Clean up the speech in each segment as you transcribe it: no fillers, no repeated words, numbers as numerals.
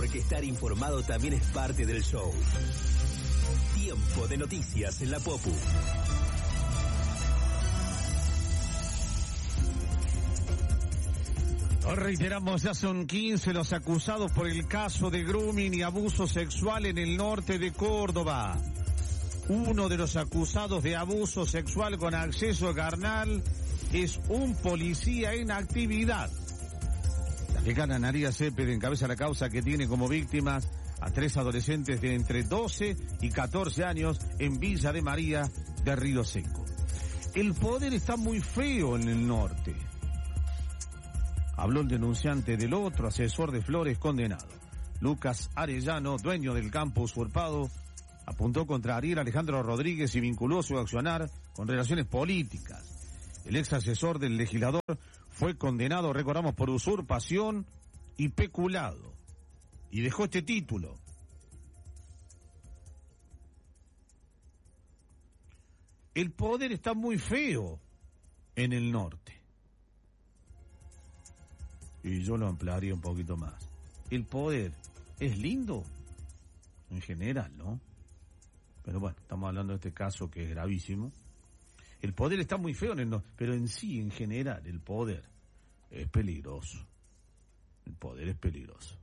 porque estar informado también es parte del show. Tiempo de noticias en la Popu. Reiteramos, ya son 15 los acusados por el caso de grooming y abuso sexual en el norte de Córdoba. Uno de los acusados de abuso sexual con acceso carnal es un policía en actividad. La fiscal Analía Cepeda encabeza la causa que tiene como víctimas a 3 adolescentes de entre 12 y 14 años en Villa de María de Río Seco. El poder está muy feo en el norte. Habló el denunciante del otro asesor de Flores condenado. Lucas Arellano, dueño del campo usurpado, apuntó contra Ariel Alejandro Rodríguez y vinculó su accionar con relaciones políticas. El ex asesor del legislador fue condenado, recordamos, por usurpación y peculado. Y dejó este título. El poder está muy feo en el norte. Y yo lo ampliaría un poquito más. El poder es lindo en general, ¿no? Pero bueno, estamos hablando de este caso que es gravísimo. El poder está muy feo en el norte, pero en sí, en general, el poder es peligroso. El poder es peligroso.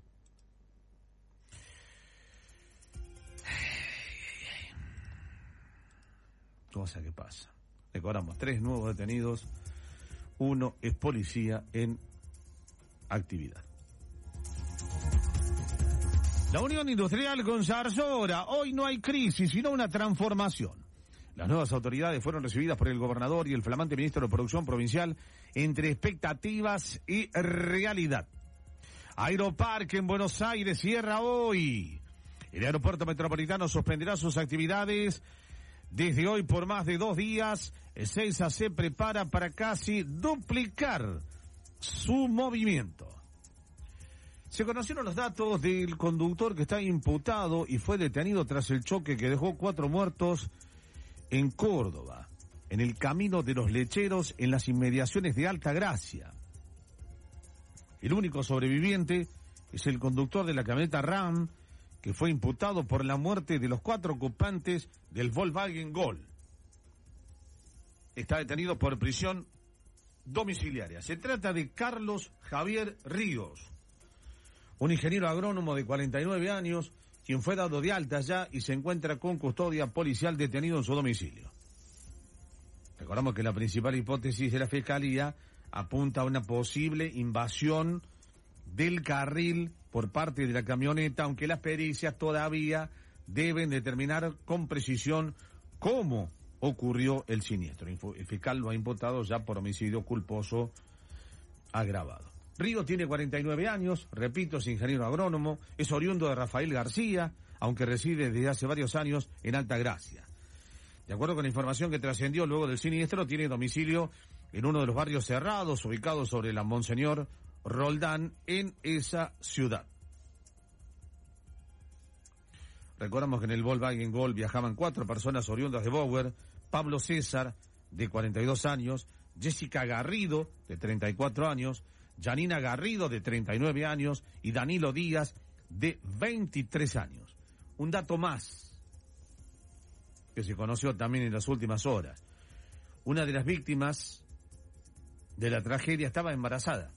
Cosa que pasa. Recordamos, 3 nuevos detenidos. Uno es policía en actividad. La Unión Industrial con Zarzora. Hoy no hay crisis, sino una transformación. Las nuevas autoridades fueron recibidas por el gobernador y el flamante ministro de Producción Provincial entre expectativas y realidad. Aeroparque en Buenos Aires cierra hoy. El aeropuerto metropolitano suspenderá sus actividades desde hoy por más de 2 días. Ezeiza se prepara para casi duplicar su movimiento. Se conocieron los datos del conductor que está imputado y fue detenido tras el choque que dejó 4 muertos en Córdoba, en el camino de los lecheros en las inmediaciones de Altagracia. El único sobreviviente es el conductor de la camioneta Ram, que fue imputado por la muerte de los 4 ocupantes del Volkswagen Gol. Está detenido por prisión domiciliaria. Se trata de Carlos Javier Ríos, un ingeniero agrónomo de 49 años, quien fue dado de alta ya y se encuentra con custodia policial detenido en su domicilio. Recordamos que la principal hipótesis de la Fiscalía apunta a una posible invasión del carril por parte de la camioneta, aunque las pericias todavía deben determinar con precisión cómo ocurrió el siniestro. El fiscal lo ha imputado ya por homicidio culposo agravado. Río tiene 49 años, repito, es ingeniero agrónomo, es oriundo de Rafael García, aunque reside desde hace varios años en Altagracia. De acuerdo con la información que trascendió luego del siniestro, tiene domicilio en uno de los barrios cerrados ubicados sobre la Monseñor Roldán en esa ciudad. Recordamos que en el Volkswagen Gol viajaban 4 personas oriundas de Bower: Pablo César, de 42 años, Jessica Garrido, de 34 años, Janina Garrido, de 39 años, y Danilo Díaz, de 23 años. Un dato más que se conoció también en las últimas horas. Una de las víctimas de la tragedia estaba embarazada.